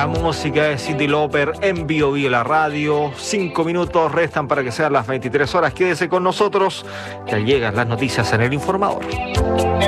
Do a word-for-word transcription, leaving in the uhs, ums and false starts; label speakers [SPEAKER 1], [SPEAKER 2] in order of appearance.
[SPEAKER 1] La música de Cyndi Lauper en Bio Bio la radio. Cinco minutos restan para que sean las veintitrés horas. Quédese con nosotros, ya llegan las noticias en El Informador.